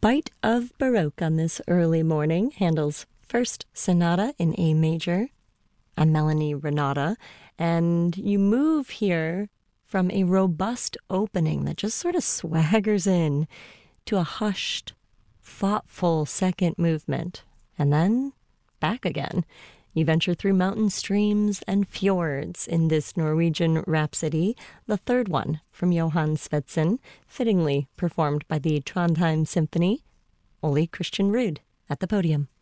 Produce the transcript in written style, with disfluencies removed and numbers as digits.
bite of Baroque on this early morning. Handel's First Sonata in A major. I'm Melanie Renata, and you move here from a robust opening that just sort of swaggers in to a hushed, thoughtful second movement, and then back again. You venture through mountain streams and fjords in this Norwegian rhapsody, the third one from Johann Svendsen, fittingly performed by the Trondheim Symphony. Ole Christian Ruud at the podium.